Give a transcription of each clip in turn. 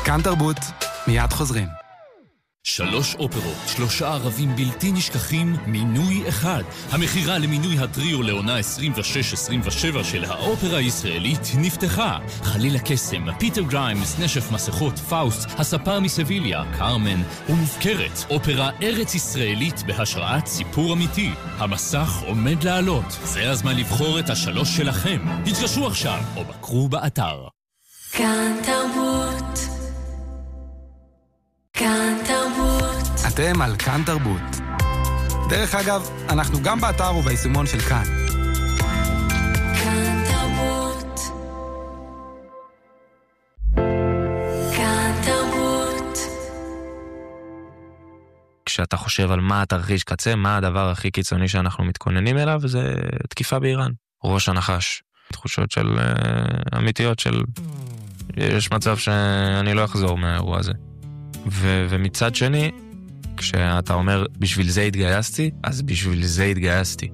כאן תרבות, מיד חוזרים. 3 אופרות, 3 ערבים בלתי נשכחים, מינוי אחד. המחירה למינוי הטריו לעונה 26-27 של האופרה הישראלית נפתחה. חליל הקסם, פיטר גריימס, נשף מסכות, פאוסט, הספר מסביליה, קרמן ומופקרת. אופרה ארץ ישראלית בהשראת סיפור אמיתי. המסך עומד לעלות. זה הזמן לבחור את ה3 שלכם. התקשרו עכשיו או בקרו באתר. כאן תרבות. כאן תרבות. אתם על כאן תרבות. דרך אגב, אנחנו גם באתר וביישומון של כאן. כאן תרבות. כאן תרבות. כשאתה חושב על מה התרחיש קצה, מה הדבר הכי קיצוני שאנחנו מתכוננים אליו, זה תקיפה באיראן. ראש הנחש. תחושות של אמיתיות של יש מצב שאני לא אחזור מהאירוע הזה. ומצד שני, כשאתה אומר בשביל זה התגייסתי, אז בשביל זה התגייסתי.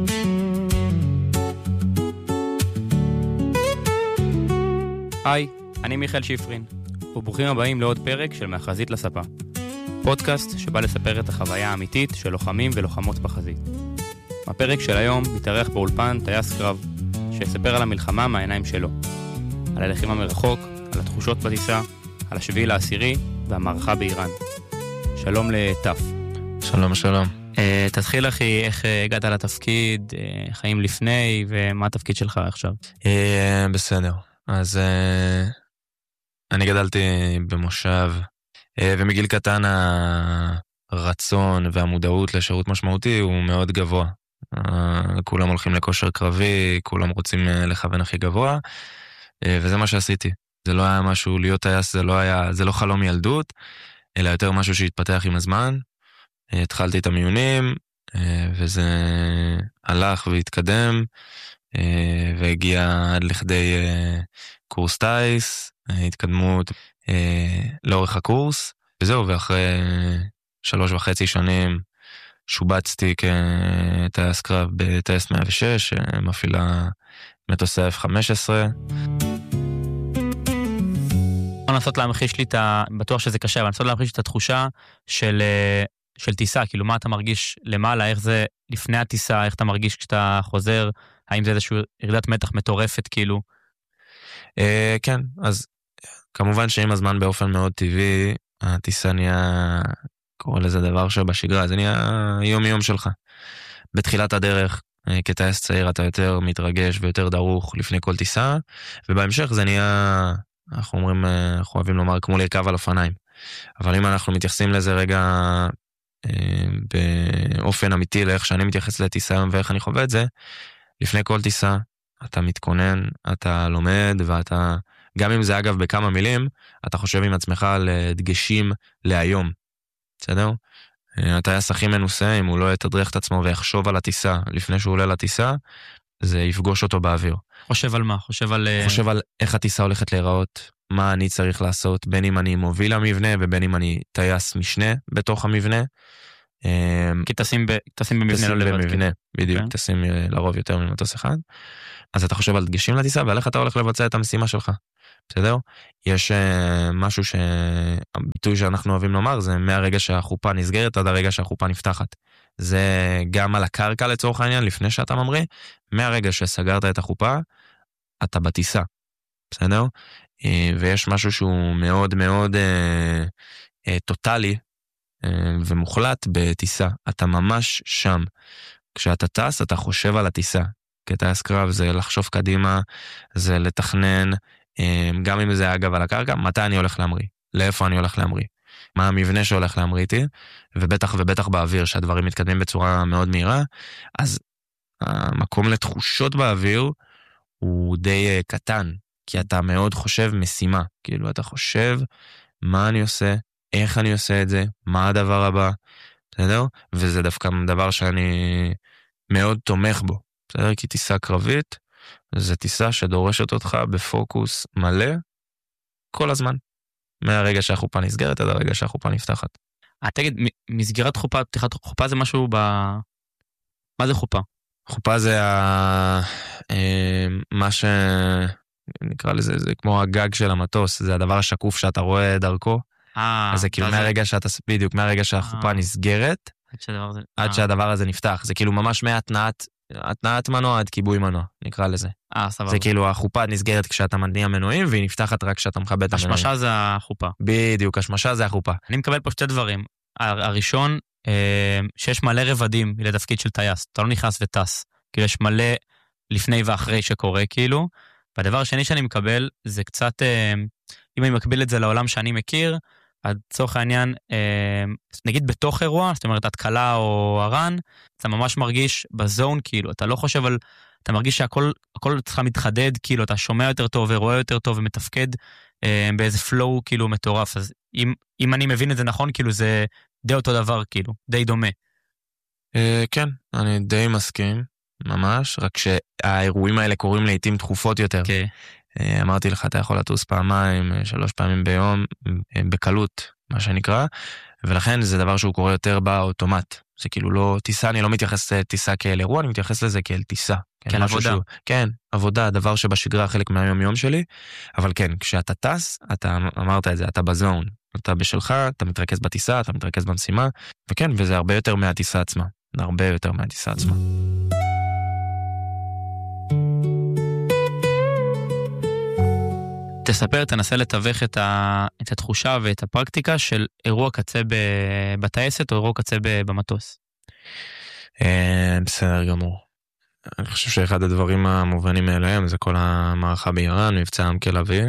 היי, אני מיכאל שיפרין, וברוכים הבאים לעוד פרק של מהחזית לספה. פודקאסט שבא לספר את החוויה האמיתית של לוחמים ולוחמות בחזית. בפרק של היום מתארח באולפן טייס קרב, שיספר על המלחמה מהעיניים שלו. על הלחימה מרחוק, על התחושות בטיסה, על 7/10 והמערכה באיראן. שלום לטף. שלום, שלום. תתחיל אחי, איך הגעת לתפקיד, חיים לפני, ומה התפקיד שלך עכשיו? בסדר. אז אני גדלתי במושב, ומגיל קטן הרצון והמודעות לשירות משמעותי הוא מאוד גבוה. כולם הולכים לכושר קרבי, כולם רוצים לכוון הכי גבוה, וזה מה שעשיתי. זה לא היה משהו, להיות טייס זה לא חלום ילדות, אלא יותר משהו שהתפתח עם הזמן. התחלתי את המיונים, וזה הלך והתקדם, והגיע עד לכדי קורס טייס, התקדמות לאורך הקורס, וזהו, ואחרי 3.5 שנים שובצתי כטייס קרב בטייס 106, מפעילה מטוסי F-15. אני לנסות להמחיש לי בטוח שזה קשה, אבל אני לנסות להמחיש את התחושה של טיסה, כאילו מה אתה מרגיש למעלה, איך זה לפני הטיסה, איך אתה מרגיש כשאתה חוזר, האם זה איזושהי ירידת מתח מטורפת כאילו? כן, אז כמובן שעם הזמן באופן מאוד טבעי, הטיסה נהיה, קורא לזה דבר שבשגרה, זה נהיה יום שלך. בתחילת הדרך, כטייס צעיר אתה יותר מתרגש ויותר דרוך לפני כל טיסה, ובהמשך זה נהיה, אנחנו אומרים, אנחנו אוהבים לומר כמו לרכב על אופניים. אבל אם אנחנו מתייחסים לזה רגע באופן אמיתי לאיך שאני מתייחס לטיסה ואיך אני חווה את זה, לפני כל טיסה אתה מתכונן, אתה לומד, ואתה, גם אם זה אגב בכמה מילים, אתה חושב עם עצמך על דגשים להיום. בסדר? הטייס הכי מנוסה, אם הוא לא יתדרך את עצמו ויחשוב על הטיסה לפני שהוא עולה לטיסה, זה יפגוש אותו באוויר. חושב על מה? חושב על איך הטיסה הולכת להיראות, מה אני צריך לעשות, בין אם אני מוביל המבנה ובין אם אני טייס משנה בתוך המבנה. כי טסים במבנה לא לבד. במבנה, בדיוק, טסים לרוב יותר ממטוס אחד. אז אתה חושב על דגשים לטיסה ועל איך אתה הולך לבצע את המשימה שלך. בסדר? יש משהו שהביטוי שאנחנו אוהבים לומר, זה מהרגע שהחופה נסגרת עד הרגע שהחופה נפתחת. זה גם על הקרקע לצורך העניין, לפני שאתה ממריא, מהרגע שסגרת את החופה, אתה בטיסה. בסדר? ויש משהו שהוא מאוד מאוד טוטלי ומוחלט בטיסה. אתה ממש שם. כשאתה טס, אתה חושב על הטיסה. כטייס קרב זה לחשוב קדימה, זה לתכנן, גם אם זה אגב על הקרקע, מתי אני הולך להמריא? לאיפה אני הולך להמריא? מה המבנה שהולך להמריא איתי? ובטח באוויר, שהדברים מתקדמים בצורה מאוד מהירה, אז המקום לתחושות באוויר הוא די קטן, כי אתה מאוד חושב משימה, כאילו אתה חושב מה אני עושה, איך אני עושה את זה, מה הדבר הבא, בסדר? וזה דווקא דבר שאני מאוד תומך בו, בסדר? כי טיסה קרבית, זה טיסה שדורשת אותך בפוקוס מלא כל הזמן. מהרגע שהחופה נסגרת עד הרגע שהחופה נפתחת. תגיד, מסגירת חופה, פתיחת חופה זה משהו מה זה חופה? חופה זה מה נקרא לזה, זה כמו הגג של המטוס, זה הדבר השקוף שאתה רואה דרכו, אז זה כאילו מהרגע שאתה, בדיוק, מהרגע שהחופה נסגרת, עד שהדבר הזה נפתח, זה כאילו ממש מהתנעת מנוע עד כיבוי מנוע, נקרא לזה. סבבה. זה כאילו החופה נסגרת כשאתה מניע מנועים, והיא נפתחת רק כשאתה מכבד את המנועים. השמשה זה החופה. בדיוק, השמשה זה החופה. אני מקבל פה שתי דברים. הראשון, שיש מלא רבדים לתפקיד של טייס, אתה לא נכנס וטס, כאילו יש מלא לפני ואחרי שקורה כאילו, והדבר השני שאני מקבל זה קצת, אם אני מקביל את זה לעולם שאני מכיר, עד צורך העניין, נגיד בתוך אירוע, זאת אומרת התקלה או הרן, אתה ממש מרגיש בזון כאילו, אתה לא חושב על, אתה מרגיש שהכל צריך מתחדד, כאילו אתה שומע יותר טוב ורואה יותר טוב ומתפקד באיזה פלואו כאילו מטורף, אז אם אני מבין את זה נכון, כאילו זה די אותו דבר כאילו, די דומה. כן, אני די מסכים, ממש, רק שהאירועים האלה קורים לעתים תכופות יותר. אמרתי לך, אתה יכול לטוס פעמיים, 3 פעמים ביום, בקלות, מה שנקרא, ולכן זה דבר שהוא קורה יותר באוטומט. זה כאילו לא טיסה, אני לא מתייחס לטיסה כאל אירוע, אני מתייחס לזה כאל טיסה. כן, עבודה. כן, עבודה, דבר שבשגרה חלק מהיום יום שלי, אבל כן, כשאתה טס, אתה אמרת את זה, אתה בזון, אתה בשלך, אתה מתרכז בטיסה, אתה מתרכז במשימה, וכן, וזה הרבה יותר מהטיסה עצמה. הרבה יותר מהטיסה עצמה. תספר, תנסה לתווך את התחושה ואת הפרקטיקה של אירוע קצה בטייסת או אירוע קצה במטוס. בסדר גמור. אני חושב שאחד הדברים המובנים מאליהם זה כל המערכה באיראן, מבצע עמקל אוויר,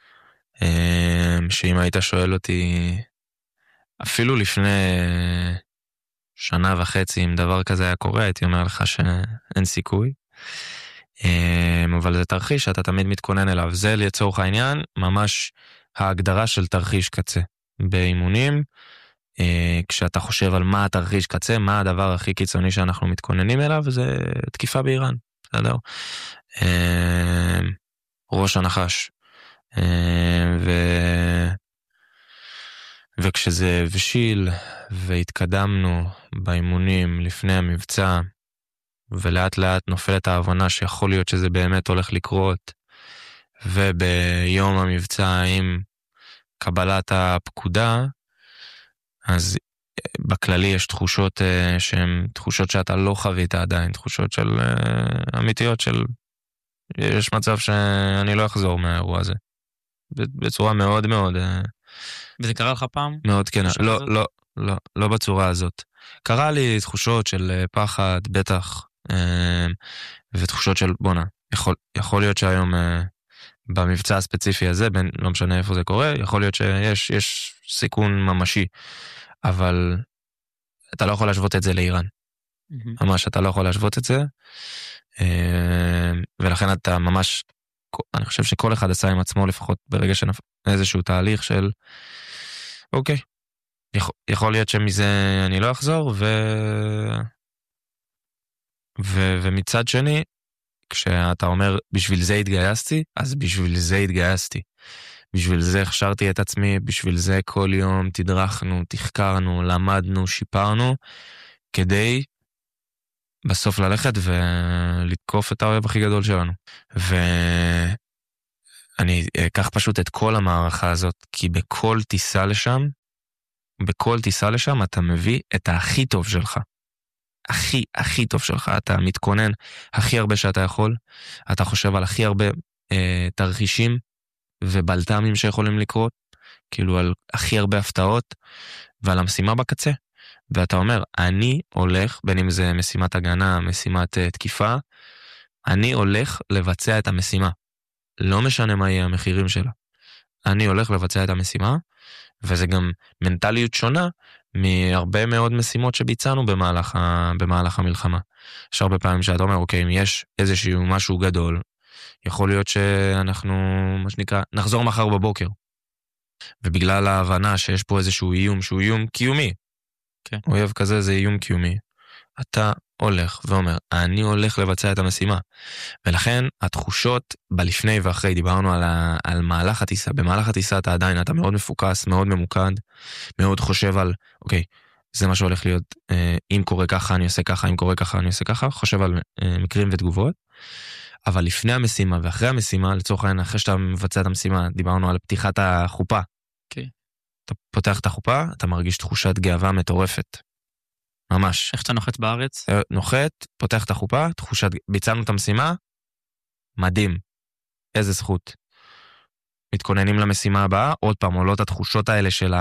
שאם היית שואל אותי אפילו לפני 1.5 שנה אם דבר כזה היה קורה, הייתי אומר לך שאין סיכוי. אבל זה תרחיש שאתה תמיד מתכונן אליו. זה לצורך העניין ממש ההגדרה של תרחיש קצה באימונים. כשאתה חושב על מה התרחיש קצה, מה הדבר הכי קיצוני שאנחנו מתכוננים אליו, זה תקיפה באיראן, בסדר? ראש הנחש. וכשזה הבשיל והתקדמנו באימונים לפני המבצע, ולאט לאט נופלת ההבנה שיכול להיות שזה באמת הולך לקרות, וביום המבצע עם קבלת הפקודה, אז בכללי יש תחושות שהן תחושות שאתה לא חווית עדיין, תחושות של אמיתיות של יש מצב שאני לא אחזור מהאירוע הזה. בצורה מאוד מאוד... וזה קרה לך פעם? מאוד כן, לא בצורה הזאת. קרה לי תחושות של פחד, בטח, ותחושות של בונה. יכול להיות שהיום במבצע הספציפי הזה, לא משנה איפה זה קורה, יכול להיות שיש סיכון ממשי, אבל אתה לא יכול להשוות את זה לאיראן. ממש אתה לא יכול להשוות את זה, ולכן אתה ממש, אני חושב שכל אחד עשה עם עצמו לפחות ברגע איזשהו תהליך של, אוקיי, יכול להיות שמזה אני לא אחזור, ומצד שני, כשאתה אומר בשביל זה התגייסתי, אז בשביל זה התגייסתי. בשביל זה הכשרתי את עצמי, בשביל זה כל יום תדרכנו, תחקרנו, למדנו, שיפרנו, כדי בסוף ללכת ולתקוף את האויב הכי גדול שלנו. ואני אקח פשוט את כל המערכה הזאת, כי בכל טיסה לשם אתה מביא את הכי טוב שלך. הכי טוב שלך. אתה מתכונן הכי הרבה שאתה יכול, אתה חושב על הכי הרבה תרחישים ובלתמים שיכולים לקרות, כאילו על הכי הרבה הפתעות, ועל המשימה בקצה. ואתה אומר, אני הולך, בין אם זה משימת הגנה, משימת תקיפה, אני הולך לבצע את המשימה. לא משנה מה יהיה המחירים שלה. אני הולך לבצע את המשימה, וזה גם מנטליות שונה מהרבה מאוד משימות שביצענו במהלך המלחמה. יש הרבה פעמים שאתה אומר, אוקיי, אם יש איזשהו משהו גדול, יכול להיות שאנחנו, מה שנקרא, נחזור מחר בבוקר. ובגלל ההבנה שיש פה איזשהו איום, שהוא איום קיומי, אויב כזה זה איום קיומי, אתה הולך ואומר, אני הולך לבצע את המשימה. ולכן התחושות בלפני ואחרי, דיברנו על מהלך הטיסה. במהלך הטיסה אתה מאוד מפוקס, מאוד ממוקד, מאוד חושב על, אוקיי, זה מה שהולך להיות, אם קורה ככה אני עושה ככה, אם קורה ככה אני עושה ככה, חושב על מקרים ותגובות. אבל לפני המשימה ואחרי המשימה, לצורך העניין, אחרי שאתה מבצע את המשימה, דיברנו על פתיחת החופה. אוקיי. אתה פותח את החופה, אתה מרגיש תחושת גאווה מטורפת. ממש. איך שאתה נוחת בארץ? נוחת, פותח את החופה, ביצענו את המשימה, מדהים. איזה זכות. מתכוננים למשימה הבאה, עוד פעם, עולות התחושות האלה של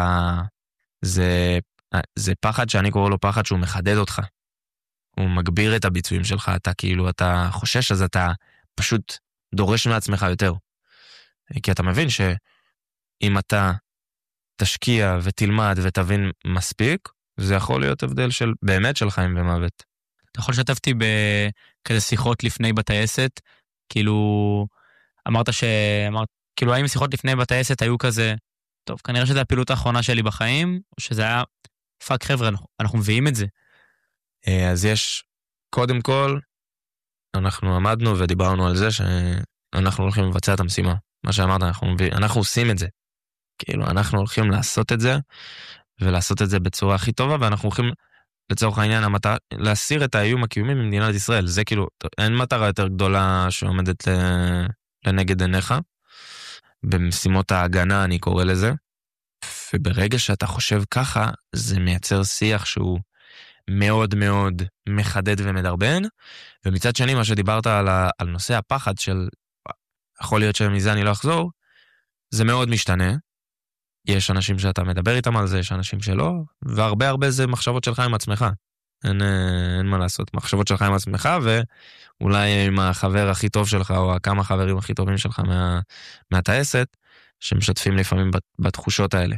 זה פחד שאני קורא לו פחד שהוא מחדד אותך. הוא מגביר את הביצועים שלך, אתה כאילו, אתה חושש, אז אתה פשוט דורש מעצמך יותר. כי אתה מבין שאם אתה תשקיע ותלמד ותבין מספיק, זה יכול להיות הבדל של באמת של חיים ומוות. אתה יכול לשתפתי בכזה שיחות לפני בטייסת, כאילו, כאילו, האם שיחות לפני בטייסת היו כזה, טוב, כנראה שזו הפעילות האחרונה שלי בחיים, או שזה היה, פאק חבר'ה, אנחנו מביאים את זה. אז יש, קודם כל, אנחנו עמדנו ודיברנו על זה שאנחנו הולכים לבצע את המשימה. מה שאמרת, אנחנו עושים את זה. כאילו, אנחנו הולכים לעשות את זה, ולעשות את זה בצורה הכי טובה, ואנחנו הולכים, לצורך העניין, להסיר את האיום הקיומי ממדינת ישראל. זה כאילו, אין מטרה יותר גדולה שעומדת לנגד עיניך. במשימות ההגנה, אני קורא לזה. וברגע שאתה חושב ככה, זה מייצר שיח שהוא מאוד מאוד מחדד ומדרבן, ומצד שני, מה שדיברת על נושא הפחד של, יכול להיות שמזה אני לא אחזור, זה מאוד משתנה. יש אנשים שאתה מדבר איתם על זה, יש אנשים שלא, והרבה זה מחשבות שלך עם עצמך. אין מה לעשות, מחשבות שלך עם עצמך, ואולי עם החבר הכי טוב שלך, או כמה חברים הכי טובים שלך מהטייסת, שמשתפים לפעמים בתחושות האלה.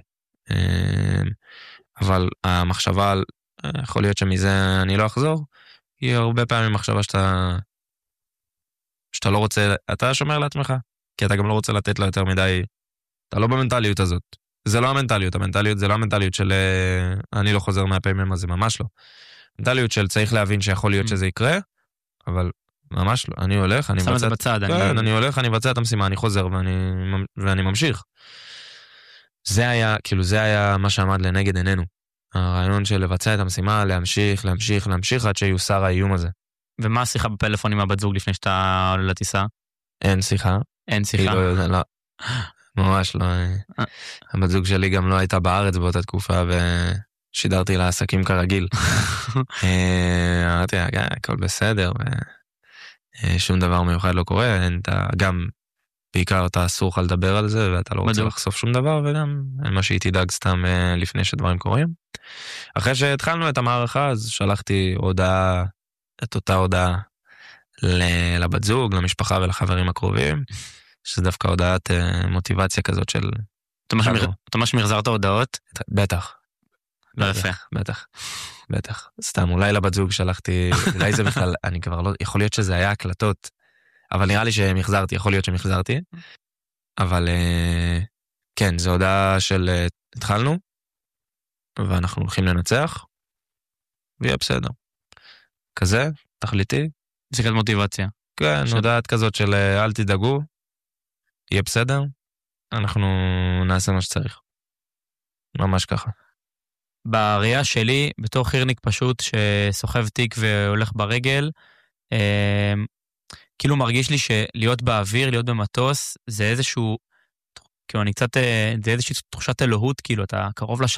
אבל המחשבה על, יכול להיות שמזה אני לא אחזור, היא הרבה פעמים מחשבה שאתה לא רוצה, אתה שומר לעצמך, כי אתה גם לא רוצה לתת לה יותר מדי, אתה לא במנטליות הזאת. זה לא המנטליות, זה לא המנטליות של אני לא חוזר מהפעמים, אז זה ממש לא. מנטליות של צריך להבין שיכול להיות שזה יקרה, אבל ממש לא, אני הולך, אני שם את זה בצד. כן, אני הולך, אני מבצע את המשימה, אני חוזר ואני ממשיך. זה היה מה שעמד לנגד עינינו. הרעיון של לבצע את המשימה, להמשיך עד שיוסר האיום הזה. ומה השיחה בפלאפון עם הבת זוג לפני שאתה עולה לטיסה? אין שיחה. אין שיחה? לא, ממש לא. הבת זוג שלי גם לא הייתה בארץ באותה תקופה, ושידרתי לעסקים כרגיל. אמרתי, הכל בסדר, שום דבר מיוחד לא קורה, גם בעיקר אתה אסור לך לדבר על זה, ואתה לא רוצה לחשוף שום דבר, וגם מה שהיא תדאג סתם לפני שדברים קורים. אחרי שהתחלנו את המערכה, אז שלחתי את אותה הודעה לבת זוג, למשפחה ולחברים הקרובים, שזה דווקא הודעת מוטיבציה כזאת של... אתה ממש מחזרת הודעות? בטח. לא יפה. בטח. סתם, אולי לבת זוג שלחתי, אולי זה בכלל, אני כבר לא, יכול להיות שזה היה הקלטות, אבל נראה לי שמחזרתי, יכול להיות שמחזרתי, אבל כן, זו הודעה של התחלנו, ואנחנו הולכים לנצח, ויהיה בסדר. כזה, תכליתי. זה כזה מוטיבציה. כן, הודעת כזאת של אל תדאגו, יהיה בסדר, אנחנו נעשה מה שצריך. ממש ככה. בראייה שלי, בתור חירניק פשוט שסוחב תיק והולך ברגל, כאילו מרגיש לי שלהיות באוויר, להיות במטוס, זה איזשהו, כאילו אני קצת, זה איזושהי תחושת אלוהות, כאילו אתה קרוב